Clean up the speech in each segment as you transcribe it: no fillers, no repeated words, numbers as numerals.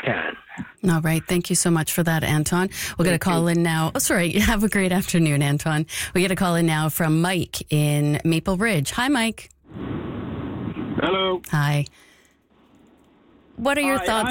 can. All right. Thank you so much for that, Anton. We'll get a call in now. Oh, sorry. Have a great afternoon, Anton. We get a call in now from Mike in Maple Ridge. Hi, Mike. Hello. Hi. What are your thoughts?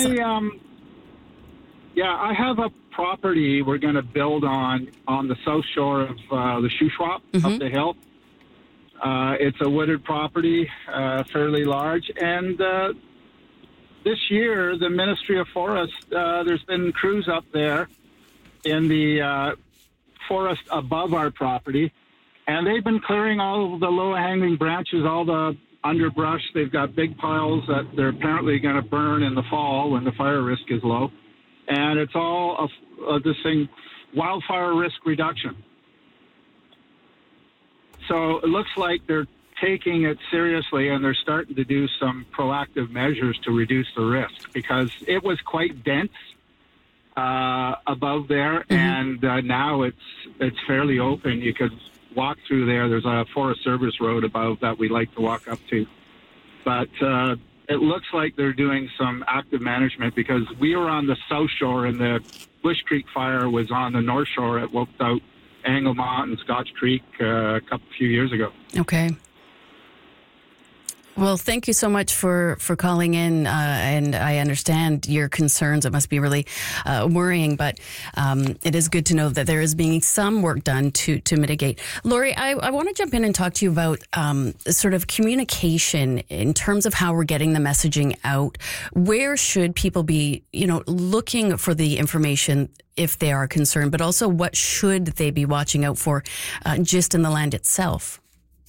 I have a property we're going to build on the south shore of the Shuswap up the hill. It's a wooded property, fairly large, and this year the Ministry of Forest, there's been crews up there in the forest above our property, and they've been clearing all the low-hanging branches, all the underbrush. They've got big piles that they're apparently going to burn in the fall when the fire risk is low. And it's all this thing, wildfire risk reduction. So it looks like they're taking it seriously, and they're starting to do some proactive measures to reduce the risk, because it was quite dense above there, and now it's fairly open. You could walk through there. There's a Forest Service road above that we like to walk up to. But it looks like they're doing some active management, because we were on the south shore and the Bush Creek fire was on the north shore. It wiped out Anglemont and Scotch Creek a few years ago. Okay. Well, thank you so much for calling in, and I understand your concerns. It must be really worrying, but it is good to know that there is being some work done to mitigate. Lori, I want to jump in and talk to you about sort of communication in terms of how we're getting the messaging out. Where should people be, looking for the information if they are concerned, but also what should they be watching out for just in the land itself?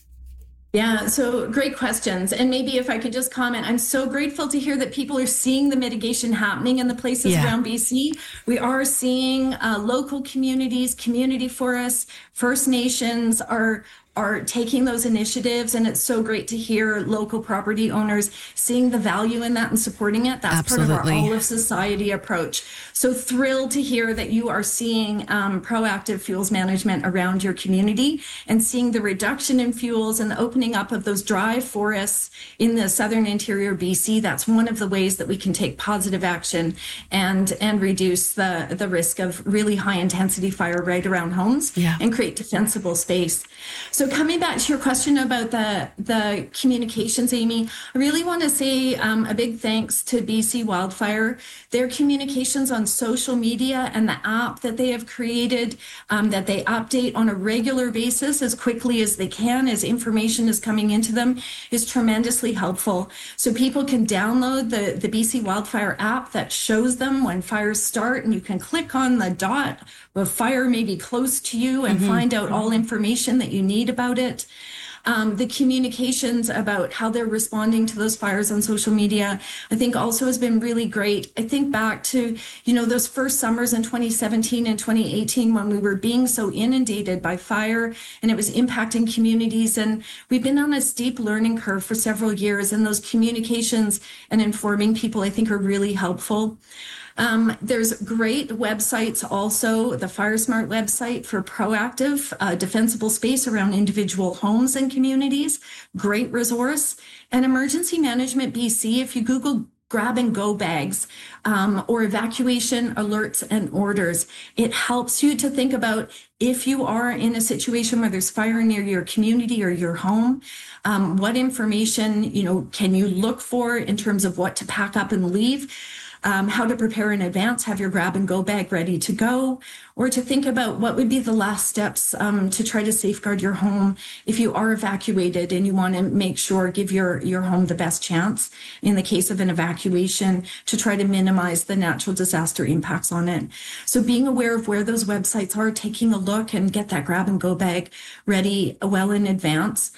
Yeah, so great questions. And maybe if I could just comment, I'm so grateful to hear that people are seeing the mitigation happening in the places around BC. We are seeing local communities, community forests, First Nations are taking those initiatives, and it's so great to hear local property owners seeing the value in that and supporting it. That's Absolutely. part of our all of society approach. So thrilled to hear that you are seeing proactive fuels management around your community and seeing the reduction in fuels and the opening up of those dry forests in the southern interior BC. That's one of the ways that we can take positive action and reduce the risk of really high intensity fire right around homes and create defensible space. So coming back to your question about the communications, Amy, I really want to say a big thanks to BC Wildfire. Their communications on social media and the app that they have created, that they update on a regular basis as quickly as they can as information is coming into them, is tremendously helpful. So people can download the BC Wildfire app that shows them when fires start, and you can click on the dot of fire maybe close to you and find out all information that you need about it. The communications about how they're responding to those fires on social media, I think also has been really great. I think back to, those first summers in 2017 and 2018 when we were being so inundated by fire and it was impacting communities. And we've been on a steep learning curve for several years, and those communications and informing people, I think, are really helpful. There's great websites also, the FireSmart website for proactive defensible space around individual homes and communities, great resource. And Emergency Management BC, if you Google grab and go bags or evacuation alerts and orders, it helps you to think about if you are in a situation where there's fire near your community or your home, what information, can you look for in terms of what to pack up and leave. How to prepare in advance, have your grab and go bag ready to go, or to think about what would be the last steps to try to safeguard your home if you are evacuated and you want to make sure, give your home the best chance in the case of an evacuation to try to minimize the natural disaster impacts on it. So being aware of where those websites are, taking a look and get that grab and go bag ready well in advance.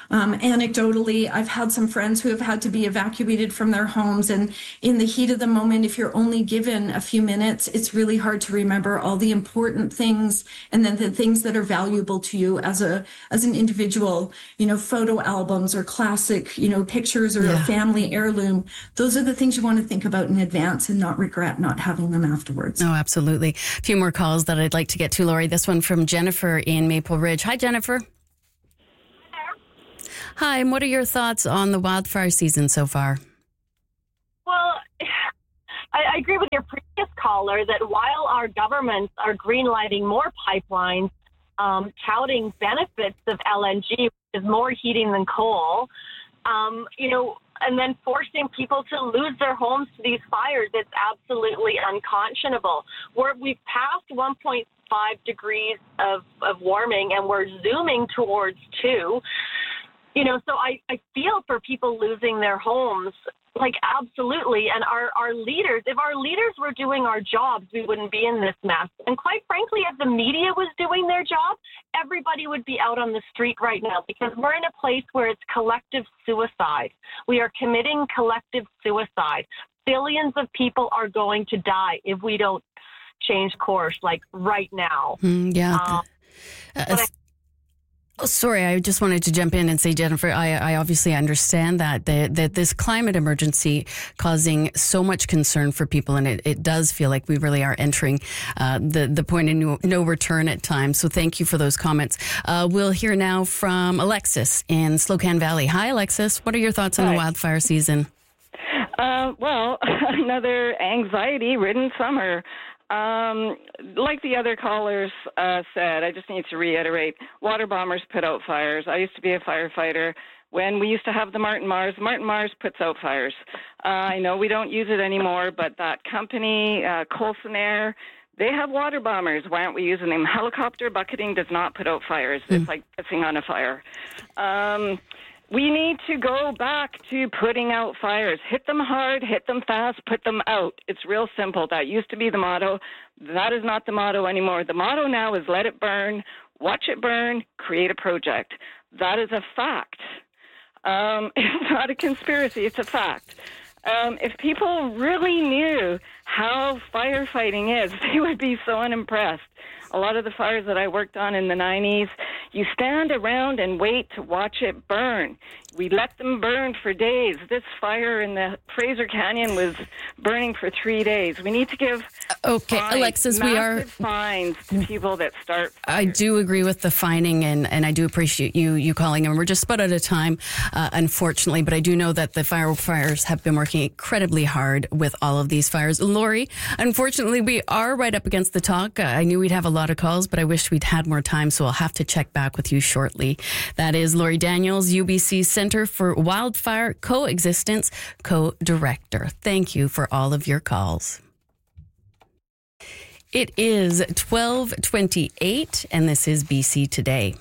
Anecdotally, I've had some friends who have had to be evacuated from their homes, and in the heat of the moment, if you're only given a few minutes, it's really hard to remember all the important things and then the things that are valuable to you as an individual, photo albums or classic, pictures or a family heirloom. Those are the things you want to think about in advance and not regret not having them afterwards. Oh, absolutely. A few more calls that I'd like to get to, Lori. This one from Jennifer in Maple Ridge. Hi, Jennifer. Hi, and what are your thoughts on the wildfire season so far? Well, I agree with your caller that while our governments are greenlighting more pipelines, touting benefits of LNG, which is more heating than coal, and then forcing people to lose their homes to these fires, it's absolutely unconscionable. We've passed 1.5 degrees of warming, and we're zooming towards 2. So I feel for people losing their homes, like absolutely. And our leaders, if our leaders were doing our jobs, we wouldn't be in this mess. And quite frankly, if the media was doing their job, everybody would be out on the street right now, because we're in a place where it's collective suicide. We are committing collective suicide. Billions of people are going to die if we don't change course, like right now. Sorry, I just wanted to jump in and say, Jennifer, I obviously understand that this climate emergency causing so much concern for people, and it does feel like we really are entering the point of no return at times. So thank you for those comments. We'll hear now from Alexis in Slocan Valley. Hi, Alexis. What are your thoughts on the wildfire season? Well, another anxiety-ridden summer. Like the other callers said, I just need to reiterate, water bombers put out fires. I used to be a firefighter when we used to have the Martin Mars. Martin Mars puts out fires. I know we don't use it anymore, but that company, Coulson Air, they have water bombers. Why aren't we using them? Helicopter bucketing does not put out fires. It's like pissing on a fire. We need to go back to putting out fires. Hit them hard, hit them fast, put them out. It's real simple. That used to be the motto. That is not the motto anymore. The motto now is let it burn, watch it burn, create a project. That is a fact. It's not a conspiracy. It's a fact. If people really knew how firefighting is, they would be so unimpressed. A lot of the fires that I worked on in the 90s, you stand around and wait to watch it burn. We let them burn for days. This fire in the Fraser Canyon was burning for 3 days. We need to give Alexis, we are fines to people that start fires. I do agree with the fining, and I do appreciate you calling in. We're just about out of time, unfortunately, but I do know that the firefighters have been working incredibly hard with all of these fires. Lori, unfortunately, we are right up against the talk. I knew we'd have a lot of calls, but I wish we'd had more time, so I'll have to check back with you shortly. That is Lori Daniels, UBC Center for Wildfire Coexistence co-director. Thank you for all of your calls. It is 12:28, and this is BC Today.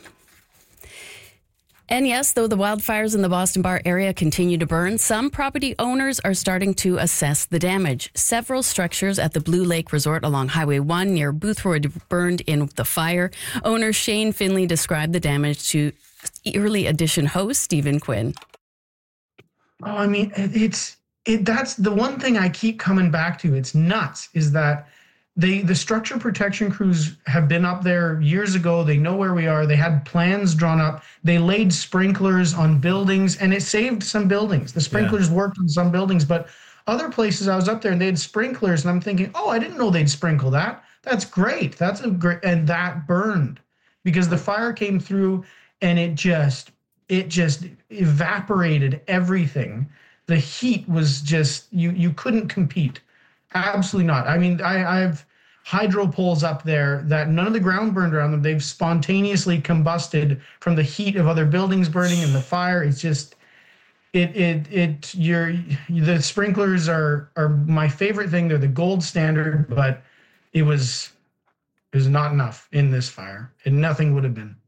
And yes, though the wildfires in the Boston Bar area continue to burn, some property owners are starting to assess the damage. Several structures at the Blue Lake Resort along Highway 1 near Boothroyd burned in the fire. Owner Shane Finley described the damage to Early Edition host Stephen Quinn. Oh, I mean, that's the one thing I keep coming back to. It's nuts, is that the structure protection crews have been up there years ago. They know where we are. They had plans drawn up. They laid sprinklers on buildings, and it saved some buildings. The sprinklers worked on some buildings, but other places I was up there and they had sprinklers, and I'm thinking, oh, I didn't know they'd sprinkle that. That's great. And that burned because the fire came through and it just evaporated everything. The heat was just, you couldn't compete. Absolutely not. I mean, I have hydro poles up there that none of the ground burned around them. They've spontaneously combusted from the heat of other buildings burning and the fire. It's just, the sprinklers are my favorite thing. They're the gold standard, but it was not enough in this fire, and nothing would have been.